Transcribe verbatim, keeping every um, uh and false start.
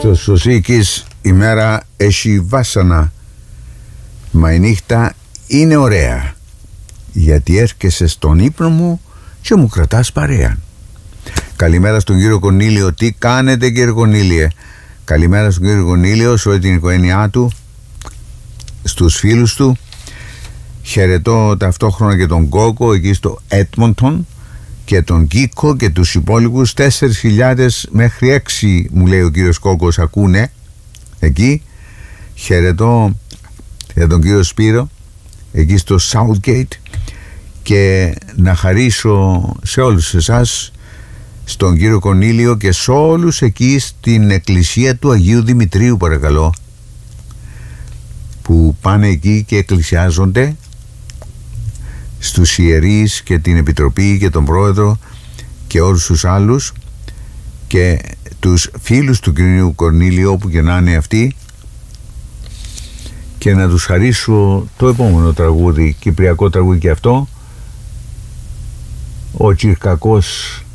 Στο Σωσίκης η μέρα έχει βάσανα, μα η νύχτα είναι ωραία, γιατί έρχεσαι στον ύπνο μου και μου κρατάς παρέα. Καλημέρα στον κύριο Κονήλιο. Τι κάνετε, κύριε Κονήλιε? Καλημέρα στον κύριο Κονήλιο, σε όλη την οικογένειά του, στους φίλους του. Χαιρετώ ταυτόχρονα και τον Κόκο εκεί στο Έτμοντον και τον Κίκο και τους υπόλοιπους. Τέσσερις χιλιάδες μέχρι έξι, μου λέει ο κύριος Κόκος, ακούνε εκεί. Χαιρετώ για τον κύριο Σπύρο εκεί στο Southgate, και να χαρίσω σε όλους εσάς, στον κύριο Κονήλιο και σε όλους εκεί στην εκκλησία του Αγίου Δημητρίου, παρακαλώ, που πάνε εκεί και εκκλησιάζονται, στους ιερείς και την Επιτροπή και τον Πρόεδρο και όλους τους άλλους, και τους φίλους του κυρίου Κορνήλιου όπου και να είναι αυτοί, και να τους χαρίσω το επόμενο τραγούδι, κυπριακό τραγούδι και αυτό, ο Τσιρκακός